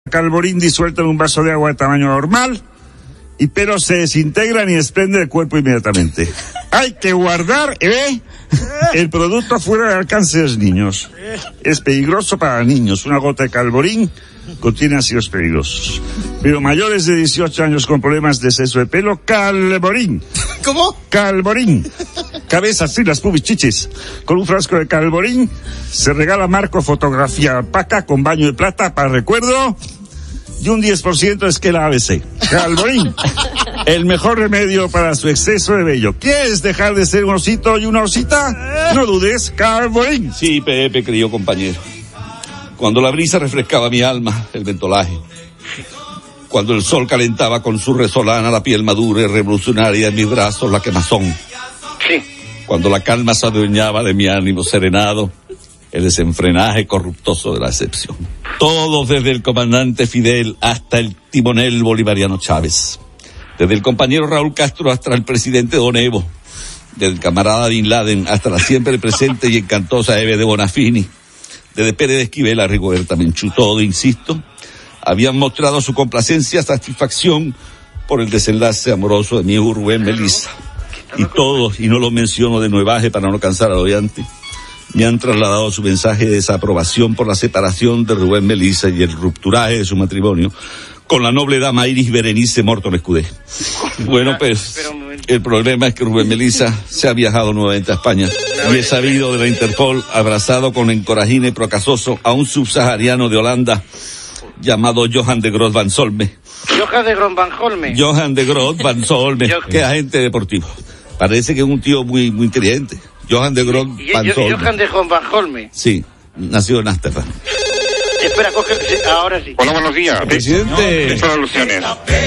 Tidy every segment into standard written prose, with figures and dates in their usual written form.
Calborín disuelto en un vaso de agua de tamaño normal, pero se desintegran y desprende del cuerpo inmediatamente. Hay que guardar el producto fuera del alcance de los niños. Es peligroso para niños. Una gota de Calborín contiene ácidos peligrosos. Pero mayores de 18 años con problemas de exceso de pelo, Calborín. ¿Cómo? Calborín. Cabezas, filas, pubis, chichis. Con un frasco de Calborín se regala marco fotografía alpaca con baño de plata para recuerdo y un 10% de esquela ABC. Calborín, el mejor remedio para su exceso de vello. ¿Quieres dejar de ser un osito y una osita? No dudes, Calborín. Sí, Pepe, querido compañero. Cuando la brisa refrescaba mi alma, el ventolaje. Cuando el sol calentaba con su resolana la piel madura y revolucionaria en mis brazos, la quemazón. Sí. Cuando la calma se adueñaba de mi ánimo serenado, el desenfrenaje corruptoso de la excepción. Todos, desde el comandante Fidel hasta el timonel bolivariano Chávez. Desde el compañero Raúl Castro hasta el presidente Don Evo. Desde el camarada Bin Laden hasta la siempre presente y encantosa Eve de Bonafini. Desde Pérez de Esquivel a Rigoberta Menchú, todo, insisto, habían mostrado su complacencia, satisfacción por el desenlace amoroso de mi hijo Rubén Melissa. Y todos, y no lo menciono de nuevaje para no cansar al oyente, me han trasladado su mensaje de desaprobación por la separación de Rubén Melissa y el rupturaje de su matrimonio con la noble dama Iris Berenice Morton Escudé. Bueno, pues, el problema es que Rubén Melissa se ha viajado nuevamente a España y he sabido de la Interpol abrazado con encorajine procasoso a un subsahariano de Holanda llamado Johan de Groot van Solme. Johan de Groot van Holme. Johan de Groot van Solme, que es agente deportivo. Parece que es un tío muy inteligente. Johan de Groot van Solme. Johan de Groot van Holme. Sí, nació en Ámsterdam. Espera, coge, ahora sí. Hola, buenos días. Presidente. Estas alusiones.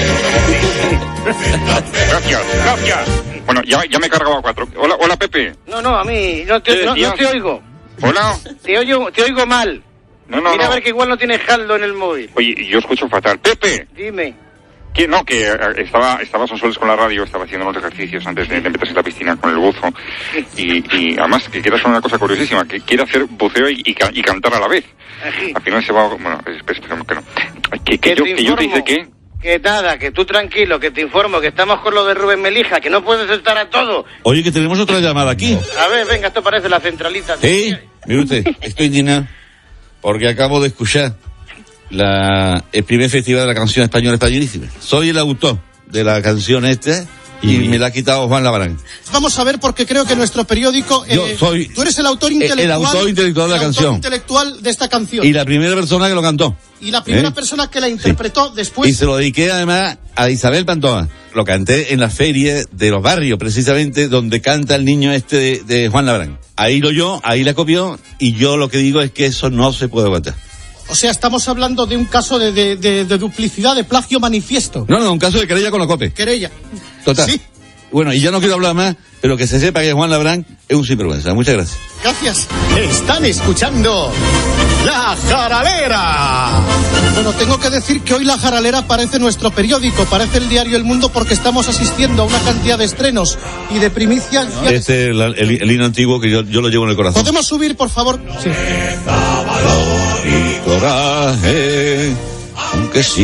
Gracias. Bueno, ya me he cargado a 4. Hola, Pepe. No, a mí, no te oigo. Hola. Te oigo mal. No. Mira, a ver que igual no tienes saldo en el móvil. Oye, yo escucho fatal. Pepe. Dime. Que estaba Sonsoles con la radio, estaba haciendo unos ejercicios antes de meterse en la piscina con el buzo. Y además, que quiere hacer una cosa curiosísima, que quiere hacer buceo y cantar a la vez. Así. Al final se va, bueno, esperemos que no. Que yo te dice que... Que nada, que tú tranquilo, que te informo, que estamos con lo de Rubén Melija, que no puedes estar a todo. Oye, que tenemos otra llamada aquí. A ver, venga, esto parece la centralita. Sí, mire usted, estoy indignado porque acabo de escuchar el primer festival de la canción española españolísima. Soy el autor de la canción esta y me la ha quitado Juan Labrán. Vamos a ver, porque creo que nuestro periódico... tú eres el autor intelectual... El autor intelectual de la canción. El autor intelectual de esta canción. Y la primera persona que lo cantó. Y la primera persona que la interpretó después... Y se lo dediqué además a Isabel Pantoja. Lo canté en la feria de los barrios, precisamente, donde canta el niño de Juan Labrán. Ahí lo oyó, ahí la copió, y yo lo que digo es que eso no se puede aguantar. O sea, estamos hablando de un caso de duplicidad, de plagio manifiesto. No, un caso de querella con la COPE. Querella. Total. Sí. Bueno, y ya no quiero hablar más, pero que se sepa que Juan Labrán es un sinvergüenza. Muchas gracias. Gracias. Están escuchando La Jaralera. Bueno, tengo que decir que hoy La Jaralera parece nuestro periódico, parece el diario El Mundo, porque estamos asistiendo a una cantidad de estrenos y de primicias. Este es el himno antiguo que yo lo llevo en el corazón. ¿Podemos subir, por favor? Sí. Valor y coraje, aunque sí.